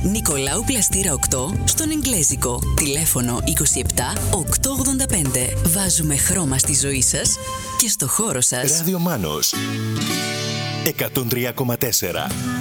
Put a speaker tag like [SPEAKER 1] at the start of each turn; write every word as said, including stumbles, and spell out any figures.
[SPEAKER 1] Νικολάου Πλαστήρα οκτώ στον Εγγλέζικο. Τηλέφωνο είκοσι επτά οκτακόσια ογδόντα πέντε. Βάζουμε χρώμα στη ζωή σας και στο χώρο σας.
[SPEAKER 2] Ράδιο Μάνος εκατόν τρία κόμμα τέσσερα.